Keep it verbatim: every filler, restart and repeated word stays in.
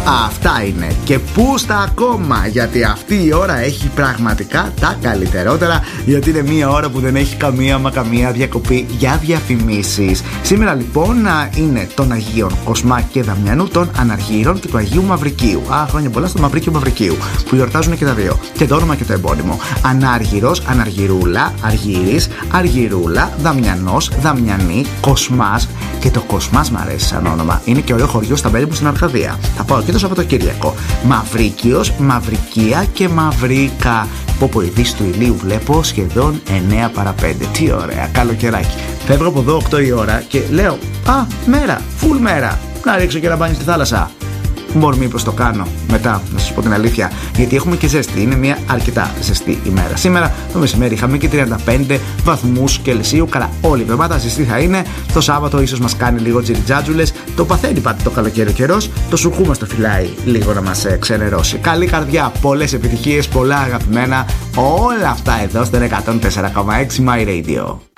Αυτά είναι. Και πούστα ακόμα, γιατί αυτή η ώρα έχει πραγματικά τα καλύτερότερα. Γιατί είναι μια ώρα που δεν έχει καμία μα καμία διακοπή για διαφημίσεις. Σήμερα λοιπόν είναι των Αγίων Κοσμά και Δαμιανού, των Αναργύρων και του Αγίου Μαυρικίου. Α, χρόνια πολλά στο Μαυρίκιο Μαυρικίου, που γιορτάζουν και τα δύο. Και το όνομα και το εμπώνυμο. Ανάργυρος, Αναργυρούλα, Αργύρης, Αργυρούλα, Δαμιανός, Δαμιανή, Κοσμάς. Και το Κοσμάς μ' αρέσει σαν όνομα. Είναι και ωραίο χωριό στα μέρη μου στην Αρκαδία. Θα πάω και το Σαββατοκύριακο. Μαυρίκιος, Μαυρικία και Μαυρίκα. Πω πω, η δύση του ηλίου βλέπω σχεδόν εννέα παρά πέντε. Τι ωραία, καλοκαιράκι. Φεύγω από εδώ οκτώ η ώρα και λέω, α, μέρα, full μέρα. Να ρίξω και ένα μπάνι στη θάλασσα. Μπορεί μήπως το κάνω μετά, να σας πω την αλήθεια, γιατί έχουμε και ζέστη. Είναι μια αρκετά ζεστή ημέρα. Σήμερα το μεσημέρι είχαμε και τριάντα πέντε βαθμούς Κελσίου. Καλά, όλη η εβδομάδα ζεστή θα είναι. Το Σάββατο ίσως μας κάνει λίγο τζιριτζάτζουλες. Το παθαίνει πάντα το καλοκαίρι ο καιρός. Το σουρκού μας το φυλάει λίγο να μας ε, ξενερώσει. Καλή καρδιά, πολλές επιτυχίες, πολλά αγαπημένα. Όλα αυτά εδώ στο εκατόν τέσσερα κόμμα έξι My Radio.